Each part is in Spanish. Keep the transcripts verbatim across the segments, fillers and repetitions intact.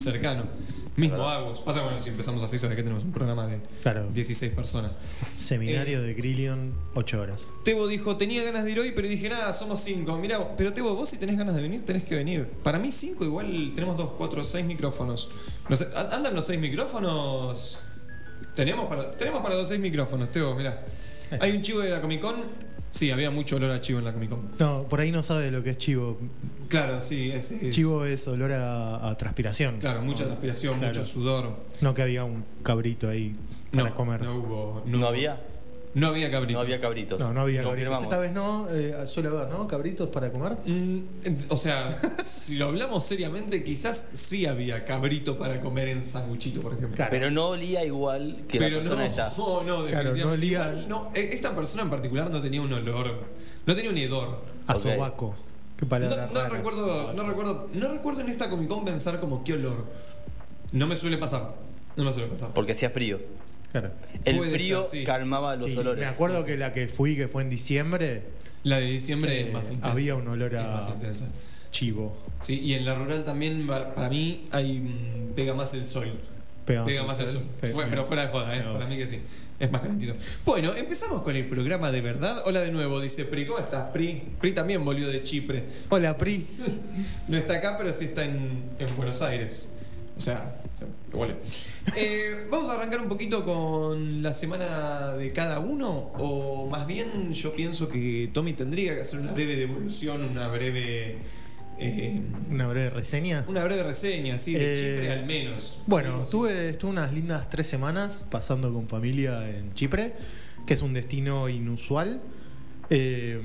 cercano. Mismo Agus. Pasa, bueno, si empezamos así, sabes que tenemos un programa de Claro. dieciséis personas. Seminario Eh, de Grillion, ocho horas. Tebo dijo, tenía ganas de ir hoy, pero dije, nada, somos cinco. Mira, pero Tebo, vos si tenés ganas de venir, tenés que venir. Para mí cinco, igual tenemos dos, cuatro, seis micrófonos. No sé, ¿andan los seis micrófonos? Tenemos para, tenemos para los seis micrófonos, Tebo, mirá. Hay un chivo de la Comic Con. Sí, había mucho olor a chivo en la Comic Con. No, por ahí no sabe lo que es chivo. Claro, sí, es, es- Chivo es olor a, a transpiración. Claro, mucha transpiración, Claro. mucho sudor. No que había un cabrito ahí para No, comer. no hubo. ¿No había? No había cabrito. No había cabritos. No, no había cabritos. Confirmamos. Esta vez no, eh, suele haber, ¿no? Cabritos para comer. Mm, o sea, si lo hablamos seriamente, quizás sí había cabrito para comer en sanguchito, por ejemplo. Claro. Pero no olía igual que Pero la persona no, esta. no, no, Claro, no definitivamente. olía- Igual no, eh, esta persona en particular no tenía un olor, no tenía un hedor. A Ok. sobaco. Qué No, palabra no rara, recuerdo, sobaco. no recuerdo, no recuerdo en esta Comic Con pensar como qué olor. No me suele pasar. No me suele pasar. Porque hacía frío. Claro. El Puede frío ser, sí. calmaba los Sí, olores. me acuerdo que la que fui, que fue en diciembre, La de diciembre eh, es más intensa. había un olor Es a más intensa. chivo. Sí, y en la rural también, para para mí, hay, mm, pega más el sol. Pega Pega más el sol. Pega- Fue- pero fuera de joda, ¿eh? Pega Para más. mí que sí. Es más calentito. Bueno, empezamos con el programa de verdad. Hola de nuevo, dice Pri. ¿Cómo estás, Pri? Pri también volvió de Chipre. Hola, Pri. No está acá, pero sí está en, en Buenos Aires. O sea, o sea, igual. Eh, vamos a arrancar un poquito con la semana de cada uno. O más bien, yo pienso que Tommy tendría que hacer una breve devolución, una breve. eh, Una breve reseña. una breve reseña, sí, de Eh, Chipre al menos. Bueno, Algo así. estuve, estuve unas lindas tres semanas pasando con familia en Chipre, que es un destino inusual. Eh,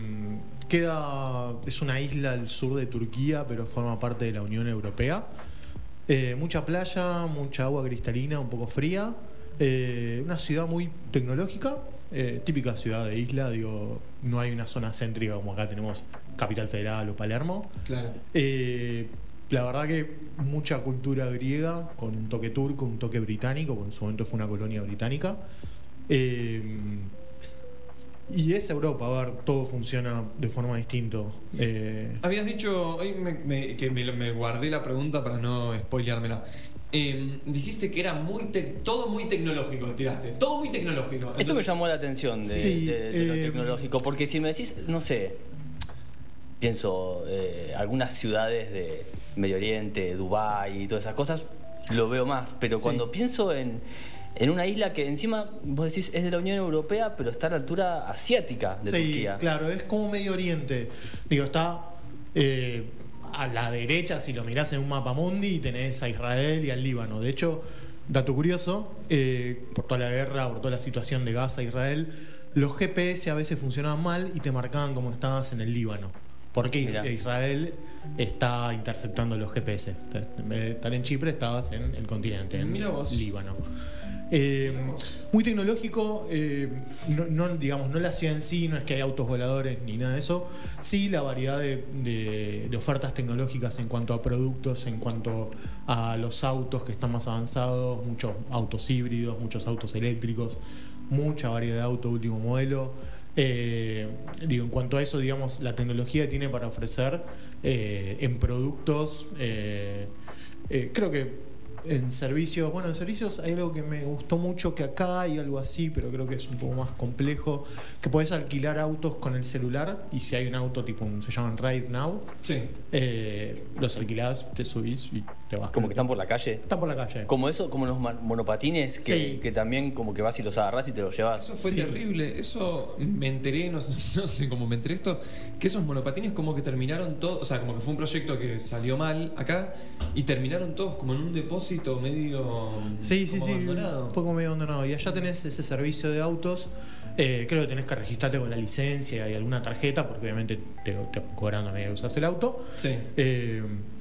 queda, es una isla al sur de Turquía, pero forma parte de la Unión Europea. Eh, mucha playa, mucha agua cristalina, un poco fría. Eh, una ciudad muy tecnológica, eh, típica ciudad de isla, digo, no hay una zona céntrica como acá tenemos Capital Federal o Palermo. Claro. Eh, la verdad que mucha cultura griega, con un toque turco, un toque británico, porque en su momento fue una colonia británica. Eh, y es Europa, a ver, todo funciona de forma distinta. Eh, Habías dicho, hoy me, me- que me, me guardé la pregunta para no spoileármela. Eh, dijiste que era muy tec- todo muy tecnológico, tiraste. Todo muy tecnológico. Eso me Entonces, llamó la atención de, Sí, de- de lo eh, tecnológico. Porque si me decís, no sé, pienso eh, algunas ciudades de Medio Oriente, Dubái y todas esas cosas, lo veo más. Pero Sí. cuando pienso en, en una isla que encima, vos decís, es de la Unión Europea, pero está a la altura asiática de sí, Turquía. claro, es como Medio Oriente. Digo, está eh, a la derecha, si lo mirás en un mapa mundi, tenés a Israel y al Líbano. De hecho, dato curioso, eh, por toda la guerra, por toda la situación de Gaza e Israel, los G P S a veces funcionaban mal y te marcaban como estabas en el Líbano. Porque Mirá. Israel está interceptando los G P S. En vez de estar en Chipre, estabas en el continente, en Mirá vos. Líbano. Eh, Mirá vos. muy tecnológico, eh, no, no, digamos, no la ciudad en sí, no es que hay autos voladores ni nada de eso. Sí, la variedad de, de- de ofertas tecnológicas en cuanto a productos, en cuanto a los autos que están más avanzados, muchos autos híbridos, muchos autos eléctricos, mucha variedad de autos último modelo. Eh, digo, en cuanto a eso, digamos, la tecnología que tiene para ofrecer eh, en productos, eh, eh, creo que en servicios, bueno, en servicios hay algo que me gustó mucho, que acá hay algo así, pero creo que es un poco más complejo, que podés alquilar autos con el celular y si hay un auto tipo, un- se llaman Ride Now, Sí. eh, los alquilás, te subís y te vas. Como que están por la calle. Están por la calle. Como eso, como los ma- monopatines, que, Sí. que también como que vas y los agarrás y te los llevas. Eso fue Sí. terrible. Eso me enteré, no, sé- no sé cómo me enteré esto, que esos monopatines como que terminaron todos, o sea, como que fue un proyecto que salió mal acá y terminaron todos como en un depósito medio Sí, sí, como sí, abandonado. un poco medio abandonado. Y allá tenés ese servicio de autos. eh, creo que tenés que registrarte con la licencia y alguna tarjeta, porque obviamente te, te cobran a medida que usas el auto. Sí. Eh,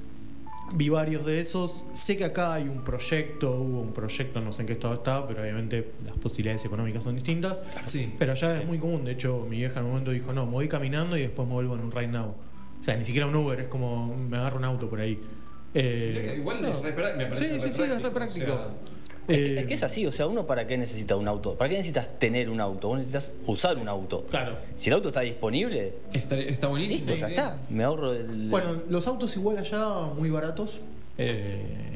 vi varios de esos. Sé que acá hay un proyecto, hubo un proyecto, no sé en qué estado está, pero obviamente las posibilidades económicas son distintas. Sí. Pero allá es muy común. De hecho, mi vieja en un momento dijo: no, me voy caminando y después me vuelvo en un Ride Now. O sea, ni siquiera un Uber, es como me agarro un auto por ahí. Eh, Igual no. es re pra- me parece Sí, re sí, sí, es re práctico, práctico. o sea, Es que, Eh, es que es así, o sea, uno para qué necesita un auto, para qué necesitas tener un auto, vos necesitas usar un auto. Claro. Si el auto está disponible, está, está buenísimo. listo, ya sí. está. Me ahorro el. Bueno, los autos igual allá muy baratos. Eh,